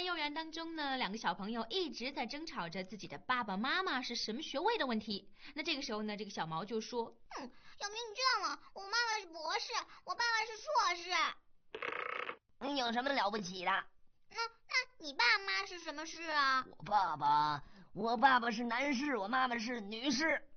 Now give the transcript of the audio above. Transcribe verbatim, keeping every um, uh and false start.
幼儿园当中呢，两个小朋友一直在争吵着自己的爸爸妈妈是什么学位的问题。那这个时候呢，这个小毛就说： 嗯，小明你这样啊，我妈妈是博士，我爸爸是硕士。 你有什么了不起的？ 那那你爸妈是什么士啊？ 我爸爸，我爸爸是男士，我妈妈是女士。